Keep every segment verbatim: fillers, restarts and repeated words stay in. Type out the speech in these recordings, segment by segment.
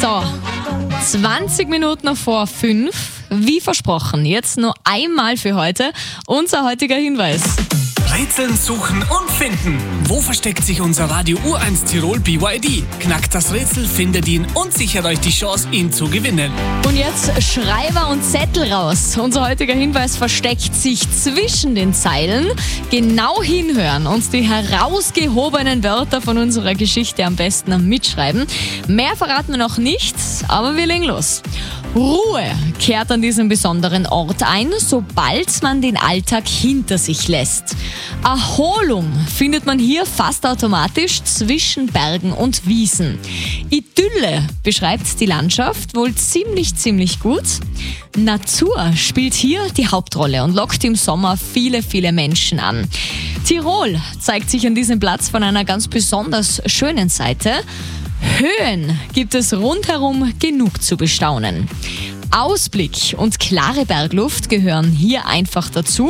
So, zwanzig Minuten vor fünf, wie versprochen, jetzt nur einmal für heute unser heutiger Hinweis. Rätseln, suchen und finden. Wo versteckt sich unser Radio U eins Tirol B Y D? Knackt das Rätsel, findet ihn und sichert euch die Chance, ihn zu gewinnen. Und jetzt Schreiber und Zettel raus. Unser heutiger Hinweis versteckt sich zwischen den Zeilen. Genau hinhören und die herausgehobenen Wörter von unserer Geschichte am besten mitschreiben. Mehr verraten wir noch nicht, aber wir legen los. Ruhe kehrt an diesem besonderen Ort ein, sobald man den Alltag hinter sich lässt. Erholung findet man hier fast automatisch zwischen Bergen und Wiesen. Idylle beschreibt die Landschaft wohl ziemlich, ziemlich gut. Natur spielt hier die Hauptrolle und lockt im Sommer viele, viele Menschen an. Tirol zeigt sich an diesem Platz von einer ganz besonders schönen Seite. Höhen gibt es rundherum genug zu bestaunen. Ausblick und klare Bergluft gehören hier einfach dazu.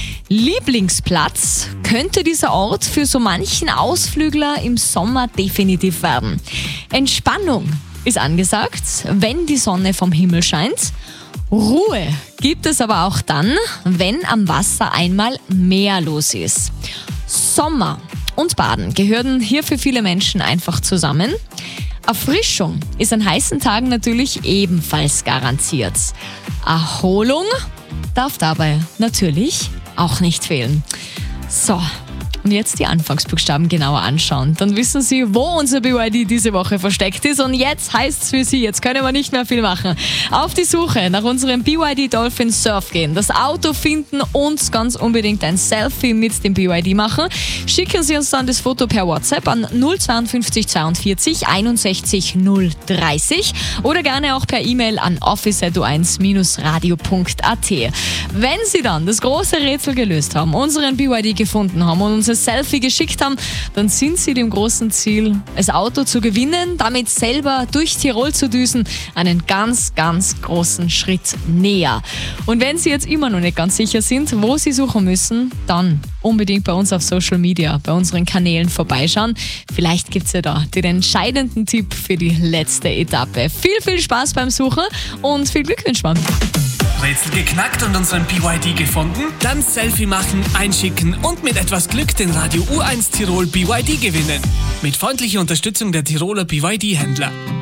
Lieblingsplatz könnte dieser Ort für so manchen Ausflügler im Sommer definitiv werden. Entspannung ist angesagt, wenn die Sonne vom Himmel scheint. Ruhe gibt es aber auch dann, wenn am Wasser einmal mehr los ist. Sommer und Baden gehören hier für viele Menschen einfach zusammen. Erfrischung ist an heißen Tagen natürlich ebenfalls garantiert. Erholung darf dabei natürlich auch nicht fehlen. So, und jetzt die Anfangsbuchstaben genauer anschauen. Dann wissen Sie, wo unser B Y D diese Woche versteckt ist. Und jetzt heißt es für Sie, jetzt können wir nicht mehr viel machen. Auf die Suche nach unserem B Y D Dolphin Surf gehen, das Auto finden und ganz unbedingt ein Selfie mit dem B Y D machen. Schicken Sie uns dann das Foto per WhatsApp an null fünf zwei zweiundvierzig einundsechzig null dreißig oder gerne auch per E-Mail an office at u eins radio punkt a t. Wenn Sie dann das große Rätsel gelöst haben, unseren B Y D gefunden haben und uns Selfie geschickt haben, dann sind Sie dem großen Ziel, das Auto zu gewinnen, damit selber durch Tirol zu düsen, einen ganz, ganz großen Schritt näher. Und wenn Sie jetzt immer noch nicht ganz sicher sind, wo Sie suchen müssen, dann unbedingt bei uns auf Social Media, bei unseren Kanälen vorbeischauen. Vielleicht gibt es ja da den entscheidenden Tipp für die letzte Etappe. Viel, viel Spaß beim Suchen und viel Glück wünschen wir. Rätsel geknackt und unseren B Y D gefunden? Dann Selfie machen, einschicken und mit etwas Glück den Radio U eins Tirol B Y D gewinnen. Mit freundlicher Unterstützung der Tiroler B Y D-Händler.